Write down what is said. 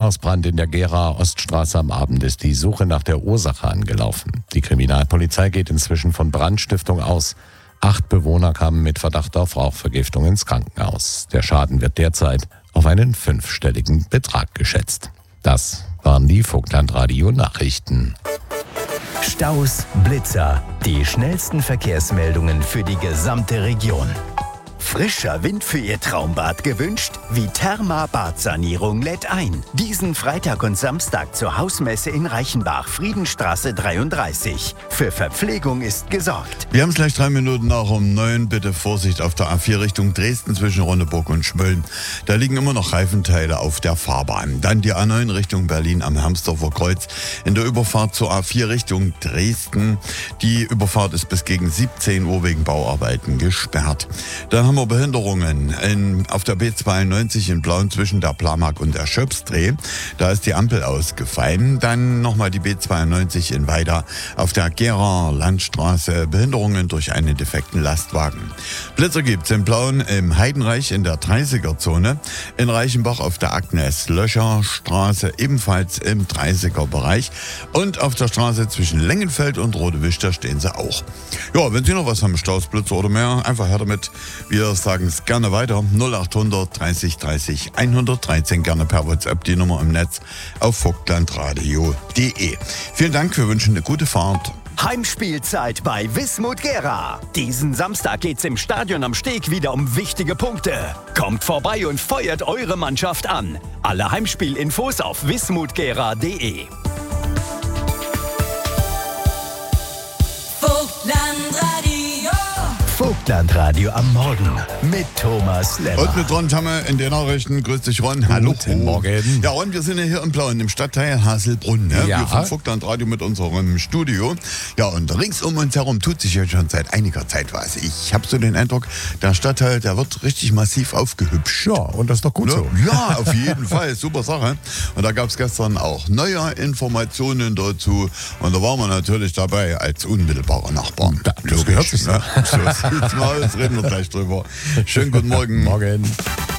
Wohnhausbrand in der Geraer Oststraße am Abend ist die Suche nach der Ursache angelaufen. Die Kriminalpolizei geht inzwischen von Brandstiftung aus. 8 Bewohner kamen mit Verdacht auf Rauchvergiftung ins Krankenhaus. Der Schaden wird derzeit auf einen 5-stelligen Betrag geschätzt. Das waren die Vogtland-Radio-Nachrichten. Staus, Blitzer, die schnellsten Verkehrsmeldungen für die gesamte Region. Frischer Wind für Ihr Traumbad gewünscht? Viterma Badsanierung lädt ein. Diesen Freitag und Samstag zur Hausmesse in Reichenbach, Friedenstraße 33. Für Verpflegung ist gesorgt. Wir haben es gleich 3 Minuten nach um 9. Bitte Vorsicht auf der A4 Richtung Dresden zwischen Ronneburg und Schmölln. Da liegen immer noch Reifenteile auf der Fahrbahn. Dann die A9 Richtung Berlin am Hermsdorfer Kreuz. In der Überfahrt zur A4 Richtung Dresden. Die Überfahrt ist bis gegen 17 Uhr wegen Bauarbeiten gesperrt. Dann haben wir Behinderungen auf der B92 in Blauen zwischen der Plamag und der Schöpsdreh. Da ist die Ampel ausgefallen. Dann nochmal die B92 in Weida auf der Geraer Landstraße. Behinderungen durch einen defekten Lastwagen. Blitzer gibt's in Blauen im Heidenreich in der 30er-Zone. In Reichenbach auf der Agnes-Löscher-Straße ebenfalls im 30er-Bereich. Und auf der Straße zwischen Lengenfeld und Rodewisch, da stehen sie auch. Ja, wenn Sie noch was haben, Staus, Blitzer oder mehr, einfach her damit. Wir sagen es gerne weiter. 0800 30 30 113, gerne per WhatsApp die Nummer im Netz auf vogtlandradio.de. Vielen Dank, wir wünschen eine gute Fahrt. Heimspielzeit bei Wismut Gera. Diesen Samstag geht's im Stadion am Steg wieder um wichtige Punkte. Kommt vorbei und feuert eure Mannschaft an. Alle Heimspielinfos auf wismutgera.de. Vogtlandradio am Morgen mit Thomas Lemmer. Und mit Ron Tamme in den Nachrichten. Grüß dich, Ron. Hallo. Guten Morgen. Ja, und wir sind ja hier im Blauen, im Stadtteil Haselbrunn. Ne? Ja. Wir vom Vogtlandradio mit unserem Studio. Ja, und rings um uns herum tut sich ja schon seit einiger Zeit was. Ich habe so den Eindruck, der Stadtteil, der wird richtig massiv aufgehübscht. Ja, und das ist doch gut, ne? So. Ja, auf jeden Fall. Super Sache. Und da gab es gestern auch neue Informationen dazu. Und da waren wir natürlich dabei als unmittelbarer Nachbar. Ja, das gehört sich, ne? So sieht's mal aus. Reden wir gleich drüber. Schönen guten Morgen. Morgen.